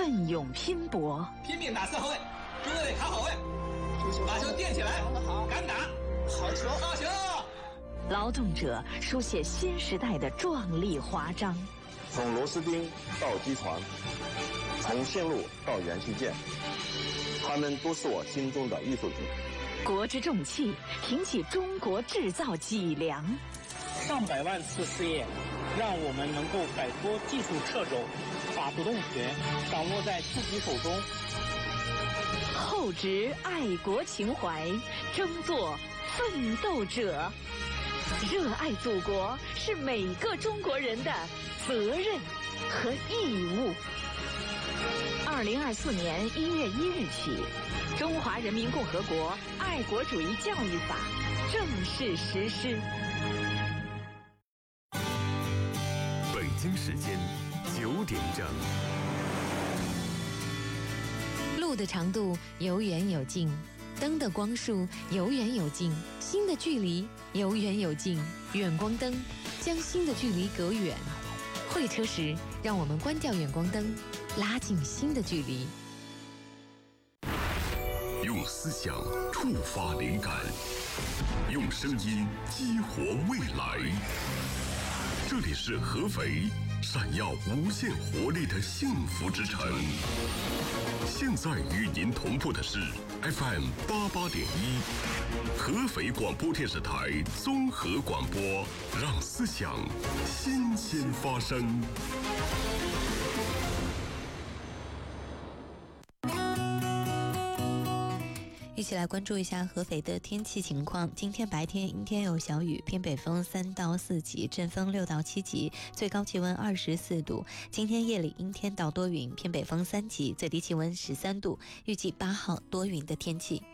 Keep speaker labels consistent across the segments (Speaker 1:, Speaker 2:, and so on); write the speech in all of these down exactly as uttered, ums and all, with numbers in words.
Speaker 1: 奋勇拼搏，
Speaker 2: 拼命打四号位，中卫卡好位，把球垫起来，敢打，好球，好球！
Speaker 1: 劳动者书写新时代的壮丽华章。
Speaker 3: 从螺丝钉到机床，从线路到元器件，他们都是我心中的艺术品。
Speaker 1: 国之重器，挺起中国制造脊梁。
Speaker 4: 上百万次试验，让我们能够摆脱技术掣肘，把主动权掌握在自己手中。
Speaker 1: 厚植爱国情怀，争做奋斗者。热爱祖国是每个中国人的责任和义务。二零二四年一月一日起，《中华人民共和国爱国主义教育法》正式实施。
Speaker 5: 北京时间九点整。
Speaker 6: 路的长度有远有近，灯的光束有远有近，心的距离有远有近。远光灯将心的距离隔远。会车时，让我们关掉远光灯，拉近心的距离。
Speaker 5: 用思想触发灵感，用声音激活未来。这里是合肥，闪耀无限活力的幸福之城。现在与您同步的是 F M 八八点一，合肥广播电视台综合广播，让思想新鲜发生。
Speaker 6: 一起来关注一下合肥的天气情况。今天白天阴天有小雨，偏北风三到四级，阵风六到七级，最高气温二十四度。今天夜里阴天到多云，偏北风三级，最低气温十三度。预计八号多云的天气。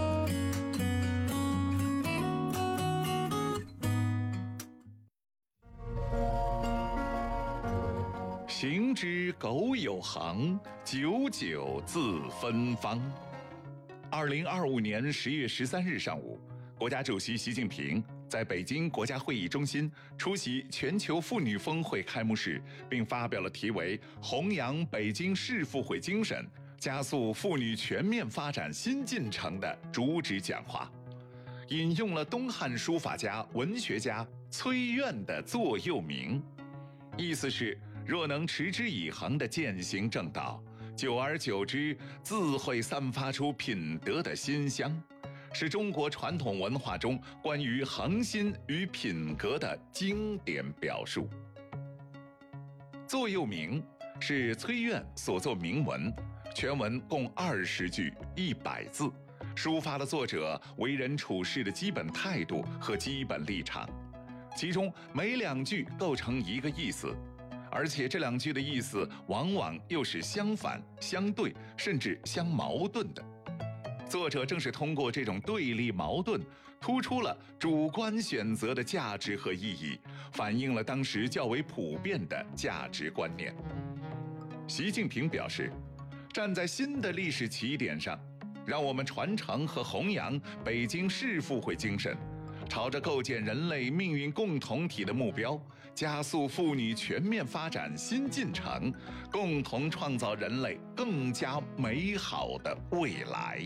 Speaker 7: 行之苟有行，久久自芬芳。二零二五年十月十三日上午，国家主席习近平在北京国家会议中心出席全球妇女峰会开幕式，并发表了题为“弘扬北京市妇会精神，加速妇女全面发展新进程”的主旨讲话，引用了东汉书法家、文学家崔苑的座右铭，意思是若能持之以恒地践行正道，久而久之，自会散发出品德的馨香，是中国传统文化中关于恒心与品格的经典表述。座右铭是崔苑所作铭文，全文共二十句一百字，抒发了作者为人处事的基本态度和基本立场，其中每两句构成一个意思，而且这两句的意思往往又是相反、相对，甚至相矛盾的。作者正是通过这种对立矛盾，突出了主观选择的价值和意义，反映了当时较为普遍的价值观念。习近平表示，站在新的历史起点上，让我们传承和弘扬北京市妇会精神，朝着构建人类命运共同体的目标，加速妇女全面发展新进程，共同创造人类更加美好的未来。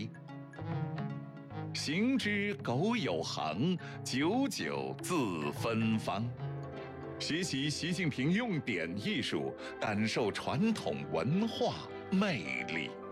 Speaker 7: 行之苟有行，久久自芬芳。学习习近平用典艺术，感受传统文化魅力。